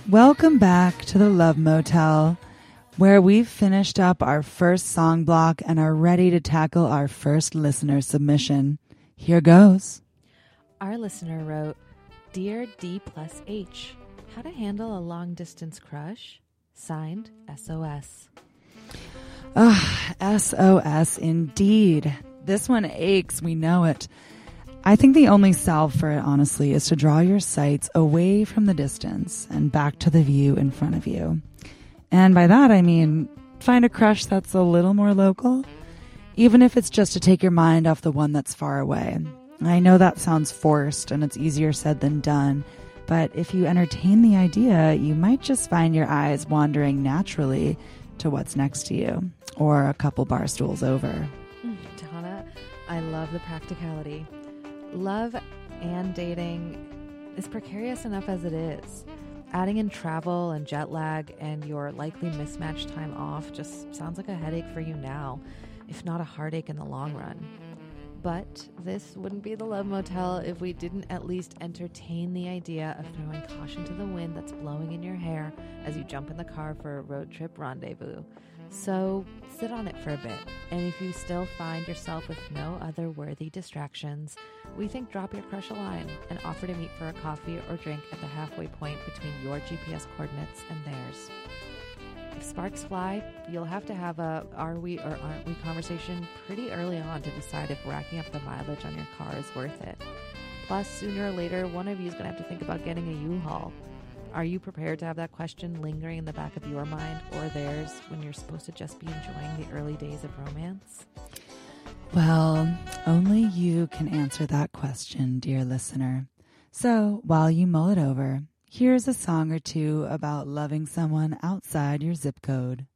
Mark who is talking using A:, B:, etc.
A: Welcome back to the Love Motel, where we've finished up our first song block and are ready to tackle our first listener submission. Here goes.
B: Our listener wrote, Dear D+H, how to handle a long-distance crush? Signed, SOS.
A: SOS indeed. This one aches, we know it. I think the only salve for it, honestly, is to draw your sights away from the distance and back to the view in front of you. And by that, I mean, find a crush that's a little more local, even if it's just to take your mind off the one that's far away. I know that sounds forced and it's easier said than done, but if you entertain the idea, you might just find your eyes wandering naturally to what's next to you, or a couple bar stools over.
B: Donna, I love the practicality. Love and dating is precarious enough as it is. Adding in travel and jet lag and your likely mismatched time off just sounds like a headache for you now, if not a heartache in the long run. But this wouldn't be the Love Motel if we didn't at least entertain the idea of throwing caution to the wind that's blowing in your hair as you jump in the car for a road trip rendezvous. So sit on it for a bit, and if you still find yourself with no other worthy distractions, we think drop your crush a line and offer to meet for a coffee or drink at the halfway point between your GPS coordinates and theirs. If sparks fly, you'll have to have a are we or aren't we conversation pretty early on to decide if racking up the mileage on your car is worth it. Plus, sooner or later, one of you is going to have to think about getting a U-Haul. Are you prepared to have that question lingering in the back of your mind or theirs when you're supposed to just be enjoying the early days of romance?
A: Well, only you can answer that question, dear listener. So, while you mull it over, here's a song or two about loving someone outside your zip code.